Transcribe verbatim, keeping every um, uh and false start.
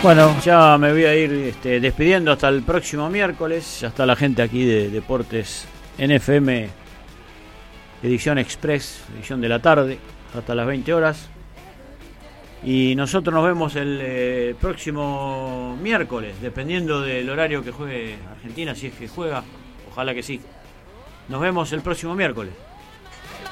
Bueno, ya me voy a ir este, despidiendo hasta el próximo miércoles. Ya está la gente aquí de Deportes en F M, edición express, edición de la tarde, hasta las veinte horas. Y nosotros nos vemos el eh, próximo miércoles, dependiendo del horario que juegue Argentina, si es que juega. Ojalá que sí. Nos vemos el próximo miércoles.